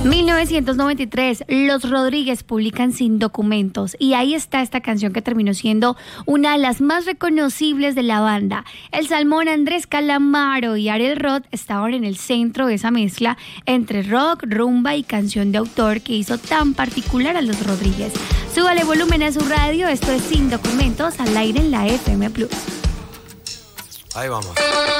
1993, los Rodríguez publican Sin Documentos y ahí está esta canción que terminó siendo una de las más reconocibles de la banda. El salmón Andrés Calamaro y Ariel Roth estaban en el centro de esa mezcla entre rock, rumba y canción de autor que hizo tan particular a los Rodríguez. Súbale volumen a su radio, esto es Sin Documentos al aire en la FM Plus. Ahí vamos.